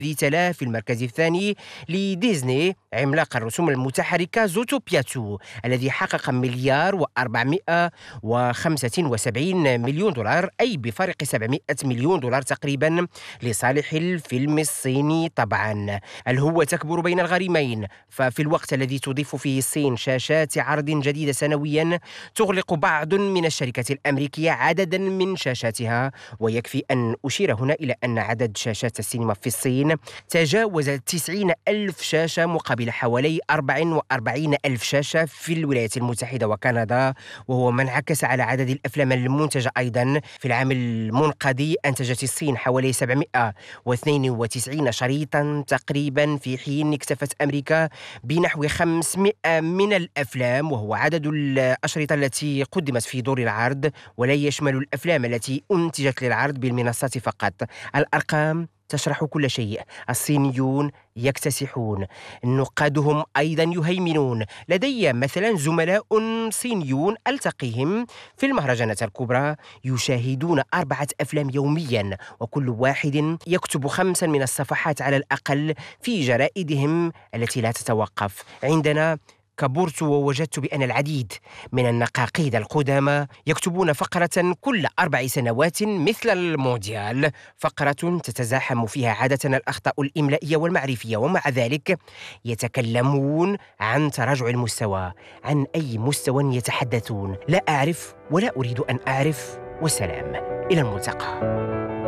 تلاه في المركز الثاني لديزني عملاق الرسوم المتحركة زوتوبيا 2 الذي حقق مليار و475 مليون دولار، أي بفارق 700 مليون دولار تقريبا لصالح الفيلم الصيني. طبعا الهوة تكبر بين الغريمين، ففي الوقت الذي تضيف فيه الصين شاشات عرض جديدة سنويا، تغلق بعض من الشركات الأمريكية عددا من شاشاتها. ويكفي أن أشير هنا إلى أن عدد شاشات السينما في الصين تجاوز 90 ألف شاشة مقابل حوالي 44 ألف شاشة في الولايات المتحدة وكندا، وهو ما انعكس على عدد الأفلام المنتجة أيضا. في العام المنقضي أنتجت الصين حوالي 792 شريطا تقريبا، في حين اكتفت أمريكا بنحو 500 من الأفلام، وهو عدد الأشرطة التي قدمت في دور العرض، ولا يشمل الأفلام التي أنتجت للعرض بالمنصات فقط. الأرقام تشرح كل شيء. الصينيون يكتسحون، نقادهم أيضا يهيمنون. لدي مثلا زملاء صينيون ألتقيهم في المهرجانات الكبرى يشاهدون 4 أفلام يوميا، وكل واحد يكتب 5 من الصفحات على الأقل في جرائدهم التي لا تتوقف. عندنا كبرت ووجدت بأن العديد من النقاقيد القدامى يكتبون فقرة كل 4 سنوات مثل المونديال، فقرة تتزاحم فيها عادة الأخطاء الإملائية والمعرفية، ومع ذلك يتكلمون عن تراجع المستوى. عن أي مستوى يتحدثون؟ لا أعرف ولا أريد أن أعرف، والسلام، إلى الملتقى.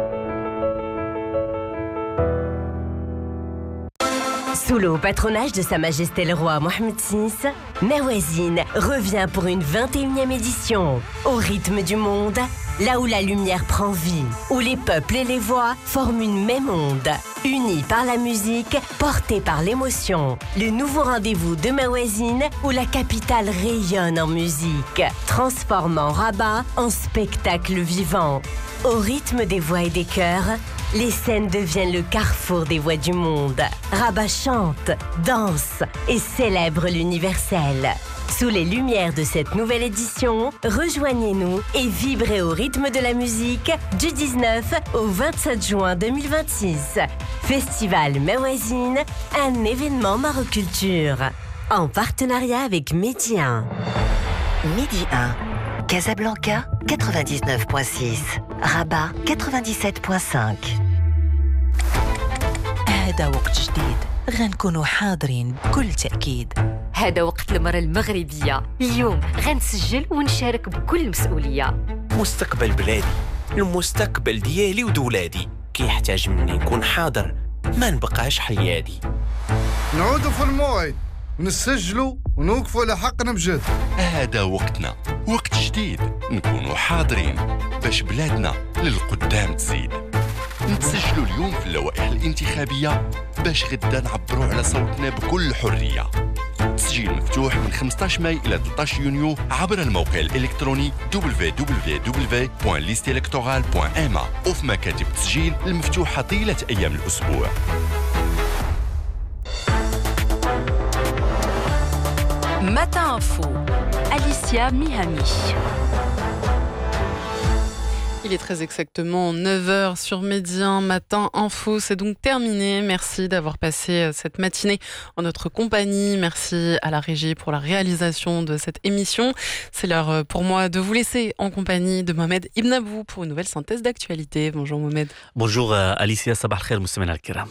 Sous le patronage de Sa Majesté le Roi Mohammed VI, Mawazine revient pour une 21e édition. Au rythme du monde, là où la lumière prend vie, où les peuples et les voix forment une même onde. Unis par la musique, portés par l'émotion. Le nouveau rendez-vous de Mawazine, où la capitale rayonne en musique, transformant Rabat en spectacle vivant. Au rythme des voix et des chœurs, les scènes deviennent le carrefour des voix du monde. Rabat chante, danse et célèbre l'universel. Sous les lumières de cette nouvelle édition, rejoignez-nous et vibrez au rythme de la musique du 19 au 27 juin 2026. Festival Mawazine, un événement Maroculture. En partenariat avec Midi 1. Midi 1. Casablanca 99.6, Rabat 97.5. هذا وقت جديد غنكونوا حاضرين بكل تأكيد. هذا وقت المرأة المغربية. اليوم غنسجل ونشارك بكل مسؤولية. مستقبل بلادي، المستقبل ديالي ودولادي كيحتاج مني نكون حاضر، ما نبقاش حيادي. نعودوا في الموعد ونسجلوا ونوقفوا على حقنا بجد. هذا وقتنا، وقت جديد نكونوا حاضرين باش بلادنا للقدام تزيد. نتسجلوا اليوم في اللوائح الانتخابية باش غدا نعبروا على صوتنا بكل حرية. التسجيل مفتوح من 15 ماي إلى 13 يونيو عبر الموقع الإلكتروني www.listelectorale.ma وفي مكاتب التسجيل المفتوحة طيلة أيام الأسبوع. Matin Info, Alicia Mihami. Il est très exactement 9h sur Midi 1, Matin Info, c'est donc terminé. Merci d'avoir passé cette matinée en notre compagnie. Merci à la régie pour la réalisation de cette émission. C'est l'heure pour moi de vous laisser en compagnie de Mohamed Ibn Abou pour une nouvelle synthèse d'actualité. Bonjour Mohamed. Bonjour Alicia, صباح الخير مستمعينا الكرام.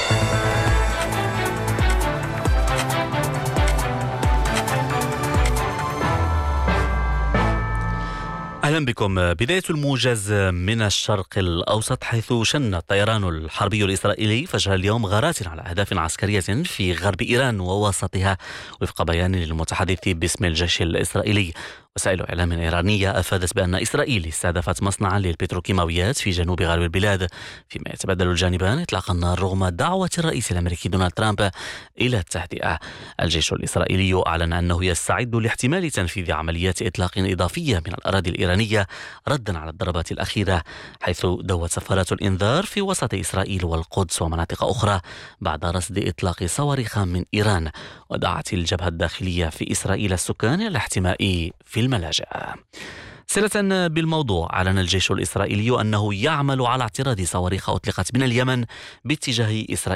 أهلا بكم. بداية الموجز من الشرق الأوسط، حيث شن الطيران الحربي الإسرائيلي فجر اليوم غارات على أهداف عسكرية في غرب إيران ووسطها، وفق بيان للمتحدث باسم الجيش الإسرائيلي. وسائل إعلام إيرانية أفادت بأن إسرائيل استهدفت مصنعا للبتروكيماويات في جنوب غرب البلاد، فيما يتبادل الجانبان إطلاق النار رغم دعوة الرئيس الأمريكي دونالد ترامب إلى التهدئة. الجيش الإسرائيلي أعلن أنه يستعد لاحتمال تنفيذ عمليات إطلاق إضافية من الأراضي الإيرانية ردا على الضربات الأخيرة، حيث دوت سفارات الإنذار في وسط إسرائيل والقدس ومناطق أخرى بعد رصد إطلاق صواريخ من إيران. ودعت الجبهة الداخلية في إسرائيل السكان إلى الاحتماء في الملاجئ. صلة بالموضوع، أعلن الجيش الإسرائيلي أنه يعمل على اعتراض صواريخ أطلقت من اليمن باتجاه إسرائيل